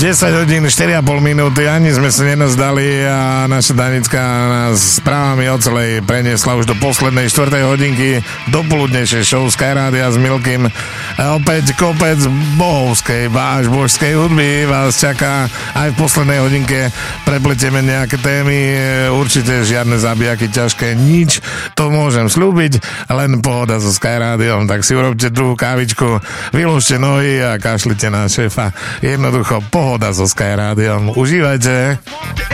10 hodín 4,5 minúty, ani sme sa nenazdali a naša Danická nás správami o celej preniesla už do poslednej 4. hodinky dopoludnejšej show Skyrádia s Milkym. A opäť kopec bohovskej, váš božskej hudby vás čaká aj v poslednej hodinke. Prepletieme nejaké témy, určite žiadne zabijaky ťažké, nič, to môžem slúbiť, len pohoda so Skyrádiom, tak si urobte druhú kávičku, vylúžte nohy a kašlite na šéfa. Jednoducho pohoda so Skyrádiom. Užívajte.